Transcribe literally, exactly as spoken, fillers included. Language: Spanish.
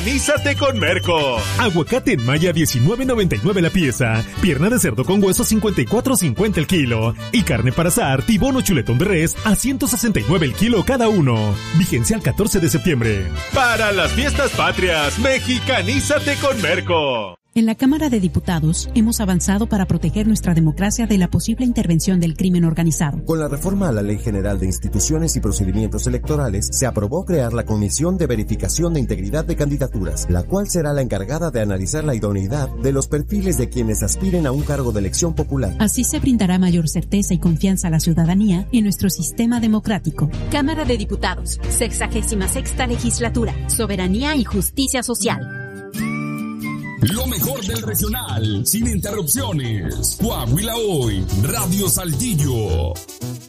Organízate con Merco. Aguacate en Maya diecinueve noventa y nueve la pieza. Pierna de cerdo con hueso cincuenta y cuatro cincuenta el kilo. Y carne para asar, tibón o chuletón de res a ciento sesenta y nueve el kilo cada uno. Vigencia al catorce de septiembre. Para las fiestas patrias, mexicanízate con Merco. En la Cámara de Diputados hemos avanzado para proteger nuestra democracia de la posible intervención del crimen organizado. Con la reforma a la Ley General de Instituciones y Procedimientos Electorales, se aprobó crear la Comisión de Verificación de Integridad de Candidaturas, la cual será la encargada de analizar la idoneidad de los perfiles de quienes aspiren a un cargo de elección popular. Así se brindará mayor certeza y confianza a la ciudadanía en nuestro sistema democrático. Cámara de Diputados, sexagésima sexta legislatura, soberanía y justicia social. Lo mejor del regional, sin interrupciones. Coahuila Hoy, Radio Saltillo.